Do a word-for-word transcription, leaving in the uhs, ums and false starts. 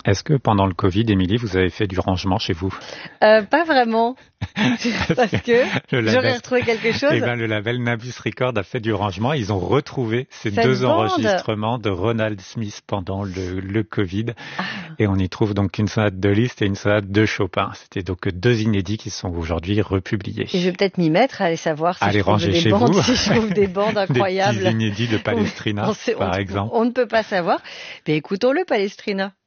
Est-ce que pendant le Covid, Émilie, vous avez fait du rangement chez vous? euh, Pas vraiment, parce que j'aurais retrouvé quelque chose. Eh ben, le label Nabus Record a fait du rangement. Ils ont retrouvé ces Cette deux bande. enregistrements de Ronald Smith pendant le, le Covid. Ah. Et on y trouve donc une sonate de Liszt et une sonate de Chopin. C'était donc deux inédits qui sont aujourd'hui republiés. Et je vais peut-être m'y mettre, aller savoir si Allez je trouve ranger des chez bandes, vous. si je trouve des bandes incroyables. Des petits inédits de Palestrina, on sait, par on, exemple. On ne peut pas savoir. Mais écoutons-le, Palestrina.